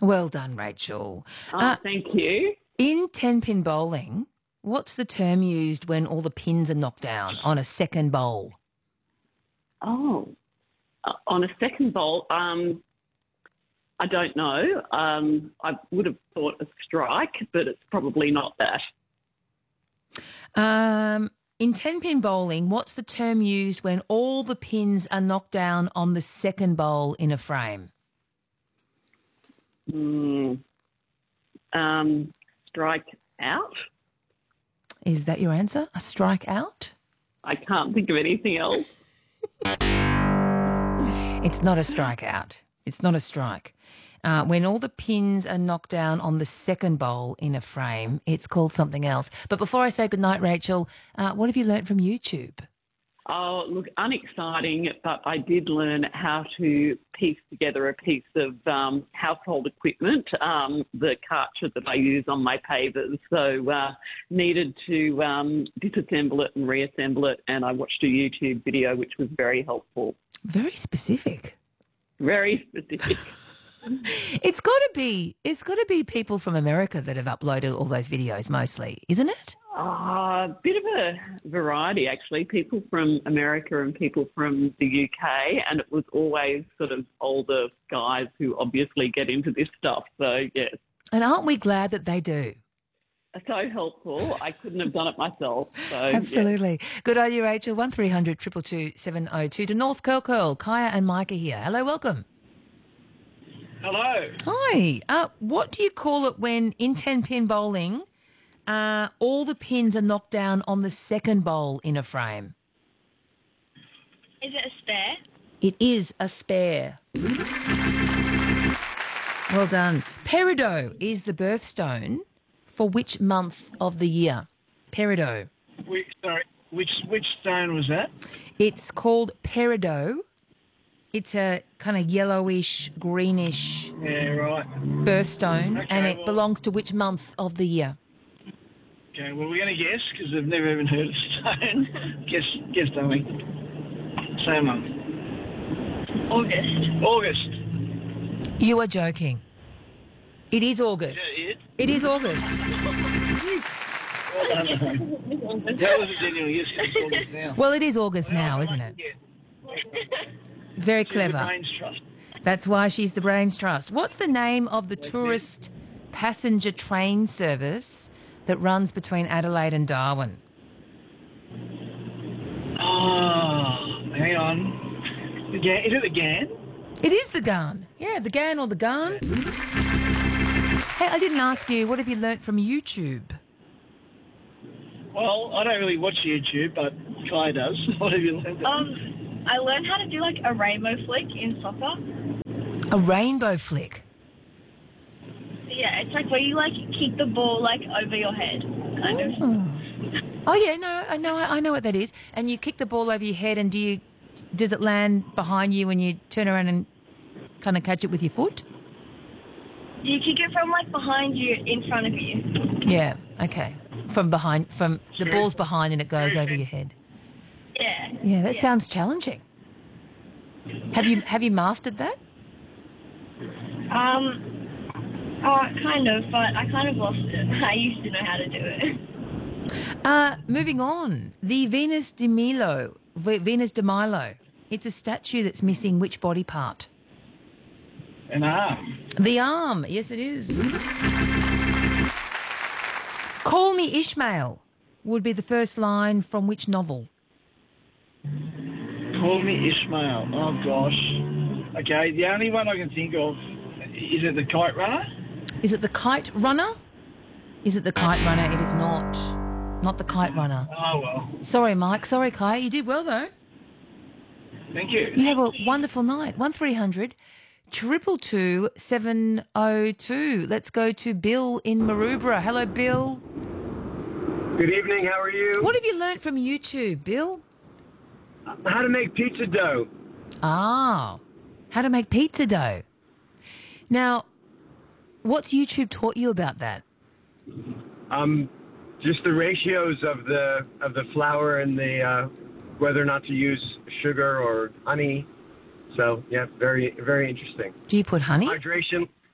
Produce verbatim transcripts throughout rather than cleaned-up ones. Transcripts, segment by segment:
Well done, Rachel. Oh, Uh, thank you. in ten-pin bowling, what's the term used when all the pins are knocked down on a second bowl? Oh, uh, on a second bowl, um, I don't know. Um, I would have thought a strike, but it's probably not that. Um, in ten-pin bowling, what's the term used when all the pins are knocked down on the second bowl in a frame? Mm, um, strike out? Is that your answer? A strike out? I can't think of anything else. It's not a strikeout. It's not a strike. Uh, when all the pins are knocked down on the second bowl in a frame, it's called something else. But before I say goodnight, Rachel, uh, what have you learnt from YouTube? Oh, look, unexciting, but I did learn how to piece together a piece of um, household equipment, um, the Karcher that I use on my pavers. So uh, needed to um, disassemble it and reassemble it, and I watched a YouTube video which was very helpful. Very specific. Very specific. It's got to be. It's got to be people from America that have uploaded all those videos, mostly, isn't it? A uh, bit of a variety, actually. People from America and people from the U K, and it was always sort of older guys who obviously get into this stuff. So yes, And aren't we glad that they do? so helpful. I couldn't have done it myself. So Absolutely. Good on you, Rachel. One three hundred two two two seven oh two to North Curl Curl. Kaya and Micah here. Hello, welcome. Hello. Hi. Uh, what do you call it when in ten-pin bowling, uh, all the pins are knocked down on the second bowl in a frame? Is it a spare? It is a spare. Well done. Peridot is the birthstone for which month of the year? Peridot. Which, sorry, which which stone was that? It's called peridot. It's a kind of yellowish, greenish Yeah, right. birthstone, Okay, and it well- belongs to which month of the year? Okay, well, we're going to guess because I've never even heard of stone. guess, guess, darling. Same month. August. August. You are joking. It is August. Is that it? It is August. Well done, darling. That was a genuine guess. 'Cause it's August now. Well, it is August now, isn't it? Yeah. Very The clever. Brains Trust. That's why she's the Brains Trust. What's the name of the tourist passenger train service that runs between Adelaide and Darwin? Oh, hang on. The Gan- is it the Gan? It is the Gun. Yeah, the Gan or the Gun. Hey, I didn't ask you, what have you learnt from YouTube? Well, I don't really watch YouTube, but Kai does. What have you learned? Um, I learned how to do like a rainbow flick in soccer. A rainbow flick. Yeah, it's like where you like kick the ball like over your head, kind of. Oh yeah, no, I know, I know what that is. And you kick the ball over your head, and do you? Does it land behind you when you turn around and kind of catch it with your foot? You kick it from like behind you, in front of you. Yeah. Okay. From behind, from the ball's behind, and it goes over your head. Yeah. Yeah, that sounds challenging. Have you have you mastered that? Um. Uh, kind of, but I kind of lost it. I used to know how to do it. Uh, moving on, the Venus de Milo, V- Venus de Milo. It's a statue that's missing which body part? An arm. The arm. Yes, it is. Call Me Ishmael would be the first line from which novel? Call Me Ishmael. Oh, gosh. Okay, the only one I can think of, is it The Kite Runner? Is it The Kite Runner? Is it The Kite Runner? It is not. Not The Kite Runner. Oh, well. Sorry, Mike. Sorry, Kai. You did well, though. Thank you. You have a wonderful night. One three hundred triple two seven oh two. Let's go to Bill in Maroubra. Hello, Bill. Good evening. How are you? What have you learnt from YouTube, Bill? How to make pizza dough. Ah, how to make pizza dough. Now, what's YouTube taught you about that? Um, just the ratios of the of the flour and the uh, whether or not to use sugar or honey. So yeah, very very interesting. Do you put honey? Hydration.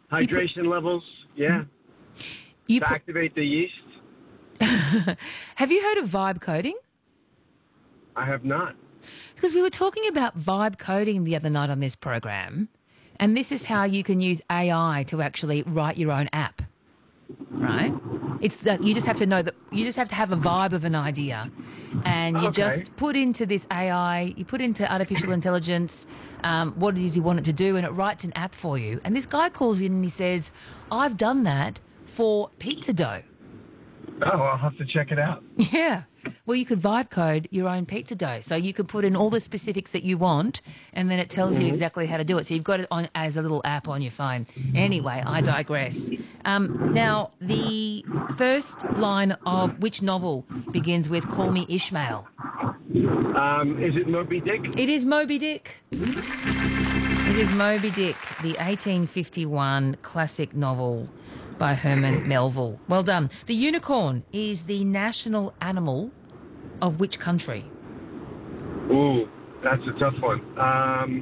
Hydration levels, yeah. You To put, activate the yeast. have you heard of vibe coding? I have not. Because we were talking about vibe coding the other night on this program, and this is how you can use A I to actually write your own app, right? It's that you just have to know that you just have to have a vibe of an idea, and you Okay. just put into this A I, you put into artificial intelligence um, what it is you want it to do, and it writes an app for you. And this guy calls in and he says, "I've done that for pizza dough." Oh, I'll have to check it out. Yeah. Well, you could vibe code your own pizza dough. So you could put in all the specifics that you want, and then it tells you exactly how to do it. So you've got it on as a little app on your phone. Anyway, I digress. Um, now, the first line of which novel begins with "Call me Ishmael"? Um, is it Moby Dick? It is Moby Dick. It is Moby Dick, the eighteen fifty-one classic novel by Herman Melville. Well done. The unicorn is the national animal of which country? Ooh, that's a tough one. Um,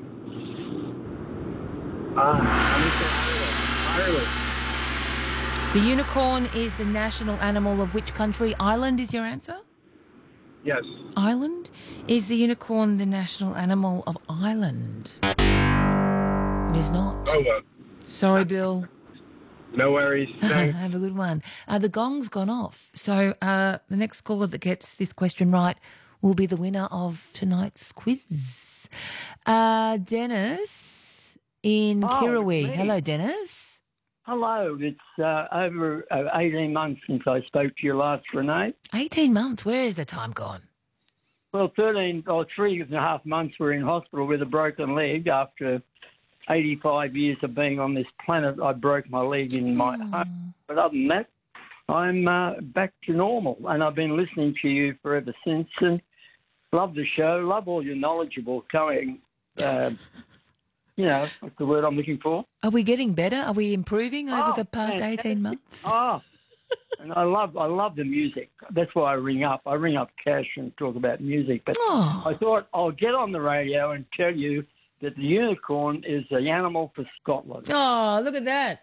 uh, I'm gonna say Ireland. Ireland. The unicorn is the national animal of which country? Ireland is your answer? Yes. Ireland? Is the unicorn the national animal of Ireland? It is not. Oh, well. Sorry, Bill. No worries. Thanks. Have a good one. Uh, the gong's gone off. So uh, the next caller that gets this question right will be the winner of tonight's quiz. Uh, Dennis in Oh, Kirrawee. it's me. Hello, Dennis. Hello, it's uh, over uh, eighteen months since I spoke to you last, Renee. eighteen months. Where is the time gone? Well, thirteen or three and a half months we're in hospital with a broken leg after eighty-five years of being on this planet. I broke my leg in my home. But other than that, I'm uh, back to normal, and I've been listening to you forever since. And love the show, love all your knowledgeable coming. Uh, you know, what's the word I'm looking for? Are we getting better? Are we improving over Oh, the past fantastic. eighteen months? Oh, and I love I love the music. That's why I ring up. I ring up Cash and talk about music. But Oh. I thought I'll get on the radio and tell you that the unicorn is the animal for Scotland. Oh, look at that.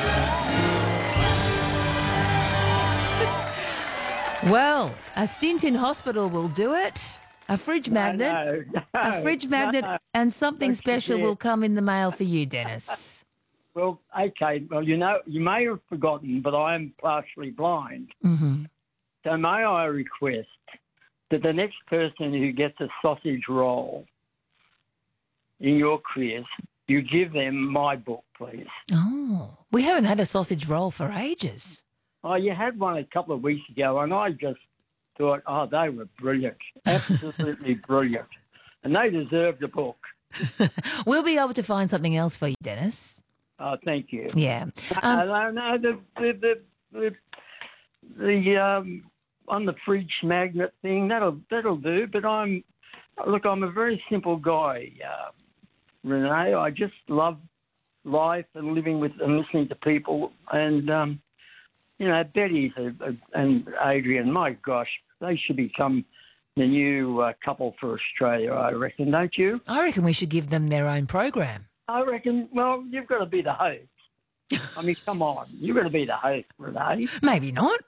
Well, a stint in hospital will do it. A fridge magnet. No, no, A fridge magnet no. and something Don't you special dare. will come in the mail for you, Dennis. Well, okay. Well, you know, you may have forgotten, but I am partially blind. Mm-hmm. So may I request that the next person who gets a sausage roll in your quiz, you give them my book, please. Oh, we haven't had a sausage roll for ages. Oh, you had one a couple of weeks ago, and I just thought, oh, they were brilliant, absolutely brilliant, and they deserved a book. We'll be able to find something else for you, Dennis. Oh, thank you. Yeah. Um, no, no, no, the the the, the, the um, on the fridge magnet thing that'll that'll do. But I'm look, I'm a very simple guy, uh, Renee. I just love life and living with and listening to people. And um, you know, Betty and Adrian, my gosh, they should become the new uh, couple for Australia. I reckon, don't you? I reckon we should give them their own program. I reckon. Well, you've got to be the host. I mean, come on, you've got to be the host, Renee. Maybe not.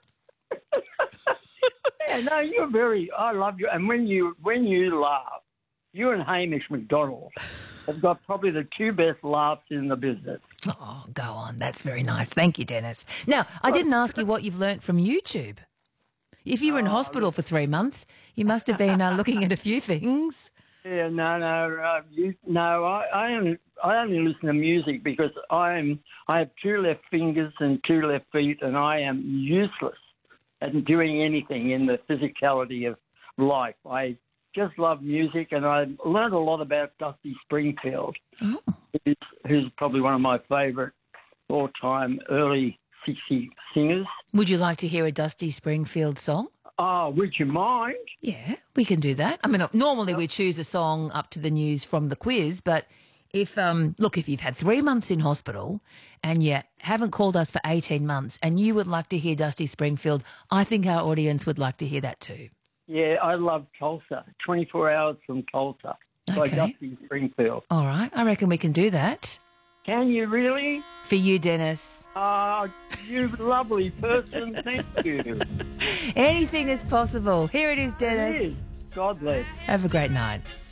Yeah, no, you're very. I love you, and when you when you laugh, you and Hamish McDonald have got probably the two best laughs in the business. Oh, go on. That's very nice. Thank you, Dennis. Now, I didn't ask you what you've learnt from YouTube. If you were in hospital for three months, you must have been uh, looking at a few things. Yeah, no, no, uh, you, no. I, I only I only listen to music because I am I have two left fingers and two left feet, and I am useless at doing anything in the physicality of life. I just love music, and I learned a lot about Dusty Springfield, Oh. who's, who's probably one of my favourite all-time early sixties singers. Would you like to hear a Dusty Springfield song? Oh, would you mind? Yeah, we can do that. I mean, normally we choose a song up to the news from the quiz, but if, um, look, if you've had three months in hospital and you haven't called us for eighteen months and you would like to hear Dusty Springfield, I think our audience would like to hear that too. Yeah, I love Tulsa. twenty-four hours from Tulsa by Okay. Dusty Springfield. All right, I reckon we can do that. Can you really? for you, Dennis. Ah, you lovely person. Thank you. Anything is possible. Here it is, Dennis. It is. God bless. Have a great night.